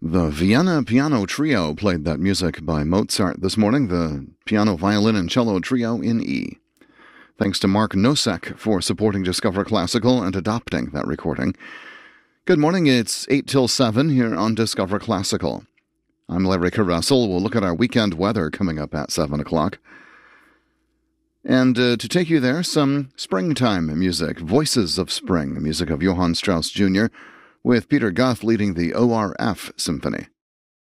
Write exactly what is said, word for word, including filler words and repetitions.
The Vienna Piano Trio played that music by Mozart this morning, the piano, violin, and cello trio in E. Thanks to Mark Nosek for supporting Discover Classical and adopting that recording. Good morning, it's eight till seven here on Discover Classical. I'm Larry Caressel. We'll look at our weekend weather coming up at seven o'clock. And uh, to take you there, some springtime music, Voices of Spring, music of Johann Strauss Junior, with Peter Guth leading the O R F Symphony.